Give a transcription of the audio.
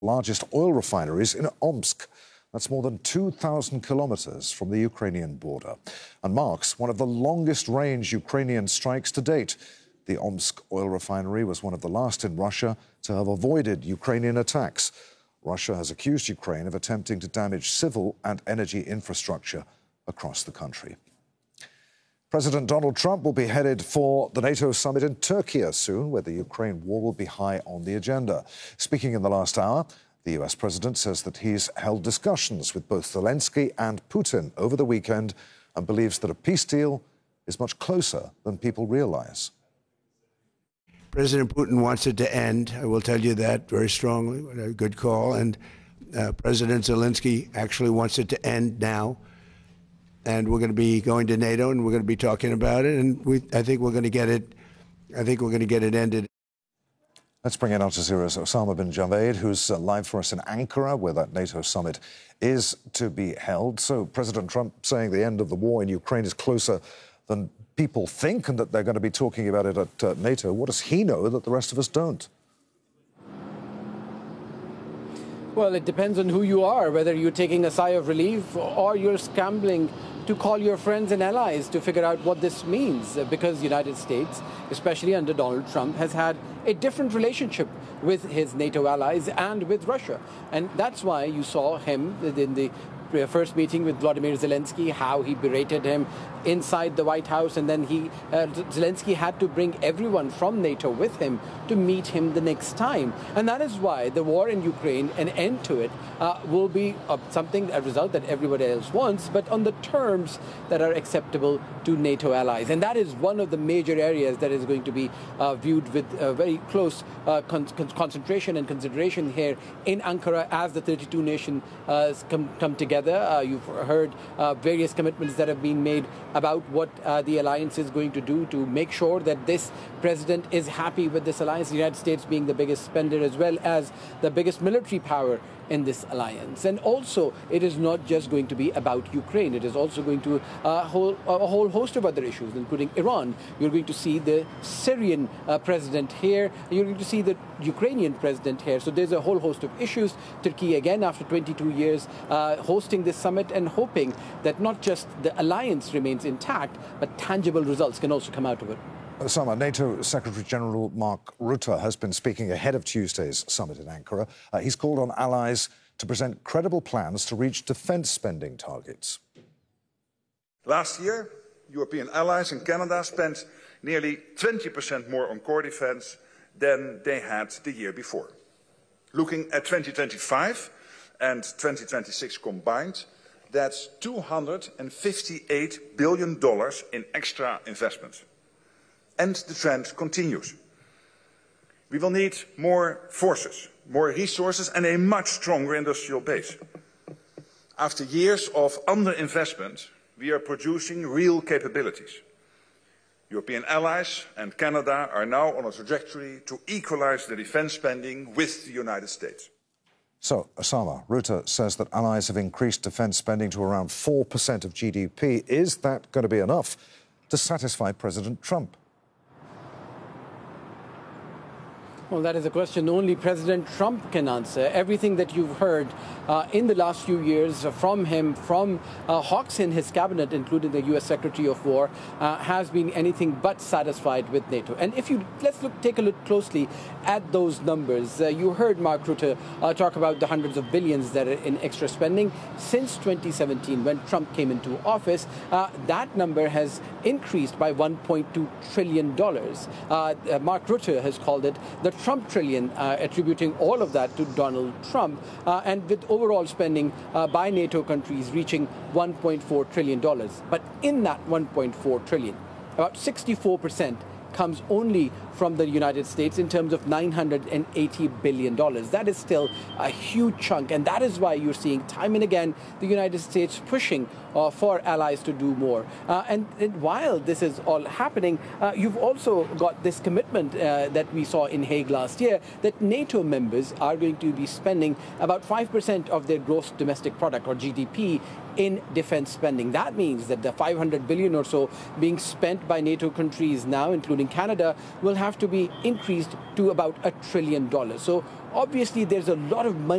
largest oil refineries in Omsk. That's more than 2,000 kilometers from the Ukrainian border and marks one of the longest-range Ukrainian strikes to date. The Omsk oil refinery was one of the last in Russia to have avoided Ukrainian attacks. Russia has accused Ukraine of attempting to damage civil and energy infrastructure across the country. President Donald Trump will be headed for the NATO summit in Turkey soon, where the Ukraine war will be high on the agenda. Speaking in the last hour, the US president says that he's held discussions with both Zelensky and Putin over the weekend and believes that a peace deal is much closer than people realize. President Putin wants it to end. I will tell you that very strongly. A good call. And President Zelensky actually wants it to end now. And we're going to be going to NATO, and we're going to be talking about it. And I think we're going to get it. I think we're going to get it ended. Let's bring in Al Jazeera's Osama bin Javed, who's live for us in Ankara, where that NATO summit is to be held. So President Trump saying the end of the war in Ukraine is closer than people think, and that they're going to be talking about it at NATO. What does he know that the rest of us don't? Well, it depends on who you are, whether you're taking a sigh of relief or you're scrambling to call your friends and allies to figure out what this means, because the United States, especially under Donald Trump, has had a different relationship with his NATO allies and with Russia. And that's why you saw him in the first meeting with Vladimir Zelensky, how he berated him inside the White House, and then Zelensky had to bring everyone from NATO with him to meet him the next time. And that is why the war in Ukraine, an end to it, will be a result that everybody else wants, but on the terms that are acceptable to NATO allies. And that is one of the major areas that is going to be viewed with very close concentration and consideration here in Ankara as the 32 nations come together. You've heard various commitments that have been made about what the alliance is going to do to make sure that this president is happy with this alliance, the United States being the biggest spender as well as the biggest military power in this alliance. And also, it is not just going to be about Ukraine. It is also going to a whole host of other issues, including Iran. You're going to see the Syrian president here. You're going to see the Ukrainian president here. So there's a whole host of issues. Turkey, again, after 22 years, hosting this summit and hoping that not just the alliance remains intact, but tangible results can also come out of it. Osama, NATO Secretary-General Mark Rutte has been speaking ahead of Tuesday's summit in Ankara. He's called on allies to present credible plans to reach defence spending targets. Last year, European allies and Canada spent nearly 20% more on core defence than they had the year before. Looking at 2025 and 2026 combined, that's $258 billion in extra investment. And the trend continues. We will need more forces, more resources, and a much stronger industrial base. After years of underinvestment, we are producing real capabilities. European allies and Canada are now on a trajectory to equalize the defense spending with the United States. So, Osama, Rutte says that allies have increased defense spending to around 4% of GDP. Is that going to be enough to satisfy President Trump? Well, that is a question only President Trump can answer. Everything that you've heard in the last few years from him, from hawks in his cabinet, including the U.S. Secretary of War, has been anything but satisfied with NATO. And take a look closely at those numbers. You heard Mark Rutte talk about the hundreds of billions that are in extra spending. Since 2017, when Trump came into office, that number has increased by $1.2 trillion. Mark Rutte has called it the Trump trillion, attributing all of that to Donald Trump, and with overall spending by NATO countries reaching $1.4 trillion. But in that $1.4 trillion, about 64% comes only from the United States in terms of $980 billion. That is still a huge chunk, and that is why you're seeing time and again the United States pushing for allies to do more. And while this is all happening, you've also got this commitment that we saw in Hague last year that NATO members are going to be spending about 5% of their gross domestic product, or GDP, in defense spending. That means that the $500 billion or so being spent by NATO countries now, including Canada, will have to be increased to about $1 trillion. So obviously there's a lot of money